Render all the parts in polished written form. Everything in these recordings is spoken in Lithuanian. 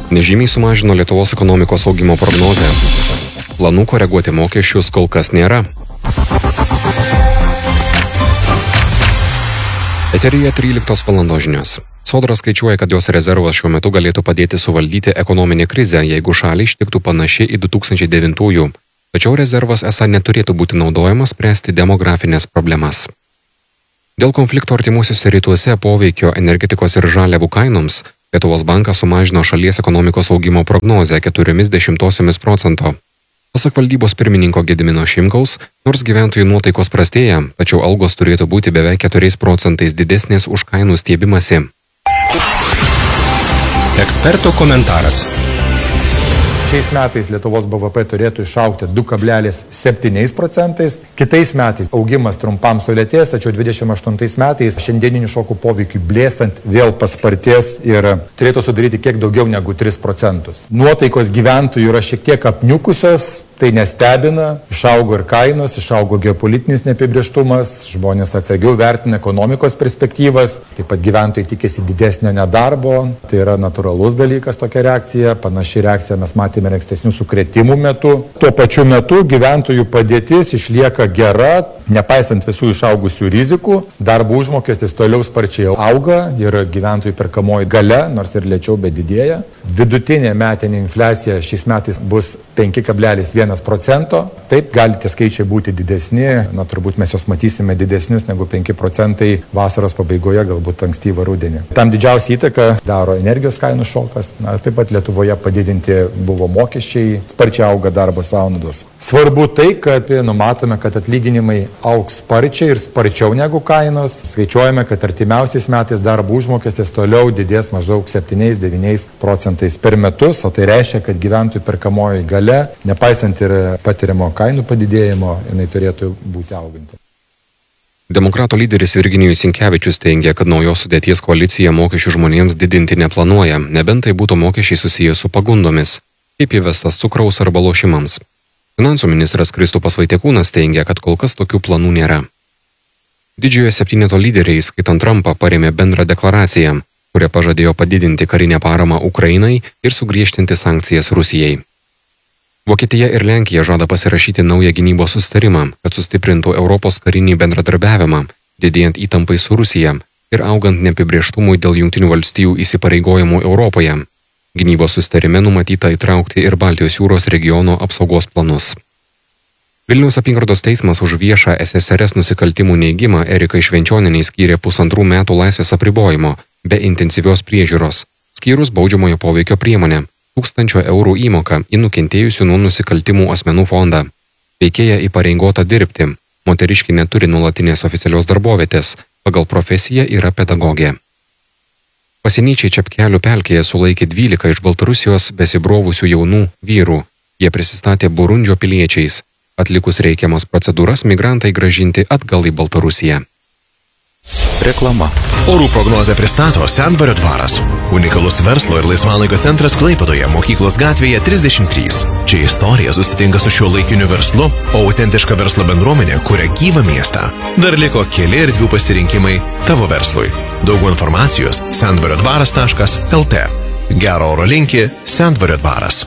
Nežymiai sumažino Lietuvos ekonomikos augimo prognozę. Planų koreguoti mokesčius kol kas nėra. Eteryje 13 valandos žinios. Sodra skaičiuoja, kad jos rezervas šiuo metu galėtų padėti suvaldyti ekonominę krizę, jeigu šaliai ištiktų panaši į 2009-ųjų. Tačiau rezervas esą neturėtų būti naudojamas spręsti demografinės problemas. Dėl konflikto artimuosiuose rytuose poveikio energetikos ir žaliavų kainoms Lietuvos bankas sumažino šalies ekonomikos augimo prognozę 0,4%. Pasak valdybos pirmininko Gedimino Šimkaus, nors gyventojų nuotaikos prastėja, tačiau algos turėtų būti beveik 4% didesnės už kainų stiebimąsi. Eksperto komentaras. Šiais metais Lietuvos BVP turėtų išaugti 2,7%. Kitais metais augimas trumpam sulėtės, tačiau 28 metais šiandieninių šokų poveikių blėstant vėl paspartės ir turėtų sudaryti kiek daugiau negu 3%. Nuotaikos gyventojų yra šiek tiek apniukusios. Tai nestebina, išaugo ir kainos, išaugo geopolitinis neapibrėžtumas, žmonės atsargiau vertina ekonomikos perspektyvas, taip pat gyventojai tikisi didesnio nedarbo, tai yra natūralus dalykas tokia reakcija, panaši reakcija mes matėme ir ankstesnių sukrėtimų metu. Tuo pačiu metu gyventojų padėtis išlieka gera, nepaisant visų išaugusių rizikų, darbo užmokestis toliau sparčiai auga ir gyventojų perkamoji galia, nors ir lėčiau, bet didėja. Vidutinė metinė infliacija šiais metais bus 5,1%. Taip, gali tie skaičiai būti didesni, turbūt mes jos matysime didesnius negu 5% vasaros pabaigoje, galbūt ankstyvą rudenį. Tam didžiausią įtaką daro energijos kainų šokas, taip pat Lietuvoje padidinti buvo mokesčiai, sparčiai auga darbo sąnaudos. Svarbu tai, kad numatome, kad atlyginimai augs sparčiai ir sparčiau negu kainos. Skaičiuojame, kad artimiausiais metais darbo užmokestis toliau didės maždaug 7-9% per metus, o tai reiškia, kad gyventojų perkamoji galia, nepaisant ir patiriamo kainų padidėjimo, jinai turėtų būti auganti. Demokratų lyderis Virginijus Sinkevičius teigia, kad naujos sudėties koalicija mokesčių žmonėms didinti neplanuoja, nebent tai būtų mokesčiai susiję su pagundomis, kaip įvestas cukraus arba lošimams. Finansų ministras Kristupas Vaitiekūnas teigia, kad kol kas tokių planų nėra. Didžiojo septyneto lyderiai, skaitant Trumpą, parėmė bendrą deklaraciją, kuria pažadėjo padidinti karinę paramą Ukrainai ir sugriežtinti sankcijas Rusijai. Vokietija ir Lenkija žada pasirašyti naują gynybos susitarimą, kad sustiprintų Europos karinį bendradarbiavimą, didėjant įtampai su Rusija ir augant neapibrėžtumui dėl Jungtinių valstijų įsipareigojimų Europoje. Gynybos susitarime numatyta įtraukti ir Baltijos jūros regiono apsaugos planus. Vilniaus apygardos teismas už viešą SSRS nusikaltimų neigimą Erikai Švenčionienei skyrė 1,5 metų laisvės apribojimo be intensyvios priežiūros, skyrus baudžiamojo poveikio priemonę 1000 eurų įmoką į nukentėjusių nuo nusikaltimų asmenų fondą. Veikėja įpareigota dirbti, moteriškė neturi nuolatinės oficialios darbovietės, pagal profesiją yra pedagogė. Pasieniečiai Čepkelių pelkėje sulaikė 12 iš Baltarusijos besibrovusių jaunų vyrų. Jie prisistatė Burundžio piliečiais. Atlikus reikiamas procedūras, migrantai grąžinti atgal į Baltarusiją. Reklama. Orų prognozę pristato Sendvario dvaras. Unikalus verslo ir laisvalaikio centras Klaipėdoje, Mokyklos gatvėje 33. Čia istorija susitinka su šiuolaikiniu verslu, o autentiška verslo bendruomenė kuria gyvą miestą. Dar liko keli erdvių pasirinkimai tavo verslui. Daugiau informacijos sendvariodvaras.lt. Gero oro linki Sendvario dvaras.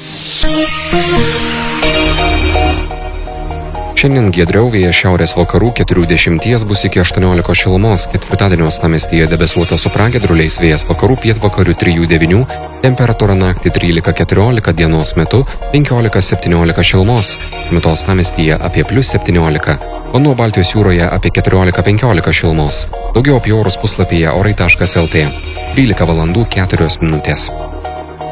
Šiandien giedriau, vėjas šiaurės vakarų 40 bus iki 18 šilumos, ketvirtadienio uostamiestyje debesuota su pragiedruliais, vėjas vakarų pietvakarių 3-9, temperatūra naktį 13-14, dienos metu 15-17 šilumos, uostamiestyje apie +17, o nuo Baltijos jūroje apie 14-15 šilumos. Daugiau apie orus puslapyje orai.lt. 13 valandų 4 minutės.